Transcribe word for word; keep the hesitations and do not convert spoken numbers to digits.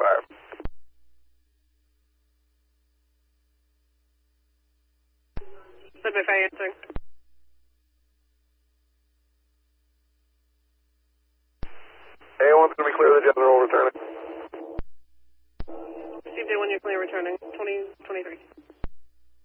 five. Subway five answering. A one's going to be clear of the general returning. Received A one, you're clear returning. twenty twenty-three.